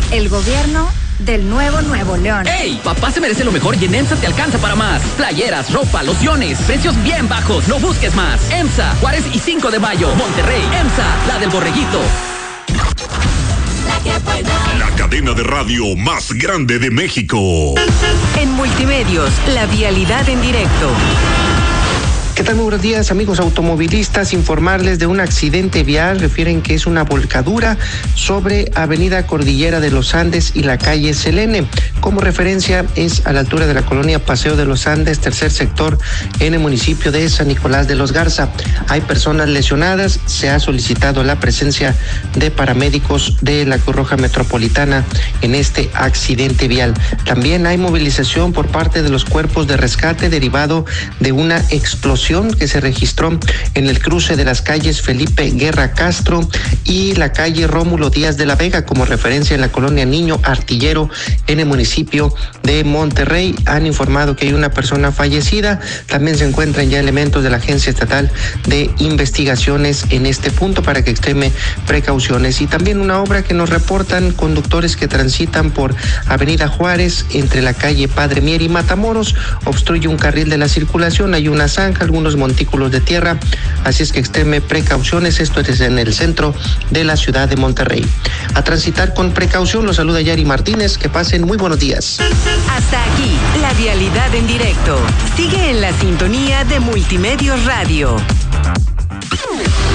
El gobierno del Nuevo León. ¡Ey! Papá se merece lo mejor y en EMSA te alcanza para más. Playeras, ropa, lociones, precios bien bajos. No busques más. EMSA, Juárez y 5 de mayo. Monterrey, EMSA, la del borreguito. La cadena de radio más grande de México. En Multimedios, la vialidad en directo. ¿Qué tal? Muy buenos días, amigos automovilistas. Informarles de un accidente vial. Refieren que es una volcadura sobre Avenida Cordillera de los Andes y la calle Selene. Como referencia, es a la altura de la colonia Paseo de los Andes, tercer sector, en el municipio de San Nicolás de los Garza. Hay personas lesionadas. Se ha solicitado la presencia de paramédicos de la Cruz Roja Metropolitana en este accidente vial. También hay movilización por parte de los cuerpos de rescate derivado de una explosión que se registró en el cruce de las calles Felipe Guerra Castro y la calle Rómulo Díaz de la Vega, como referencia en la colonia Niño Artillero en el municipio de Monterrey. Han informado que hay una persona fallecida. También se encuentran ya elementos de la Agencia Estatal de Investigaciones en este punto para que extreme precauciones. Y también una obra que nos reportan conductores que transitan por Avenida Juárez entre la calle Padre Mier y Matamoros. Obstruye un carril de la circulación. Hay una zanja, algunos montículos de tierra, así es que extreme precauciones. Esto es en el centro de la ciudad de Monterrey. A transitar con precaución. Los saluda Yari Martínez. Que pasen muy buenos días. Hasta aquí, la vialidad en directo. Sigue en la sintonía de Multimedios Radio.